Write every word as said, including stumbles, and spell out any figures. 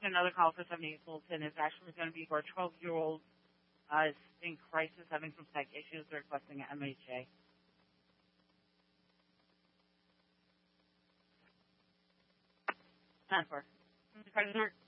another call for seventy-eight Fulton. It's actually going to be for a twelve-year-old uh, in crisis having some psych issues. They're requesting an M H A. That's for. President.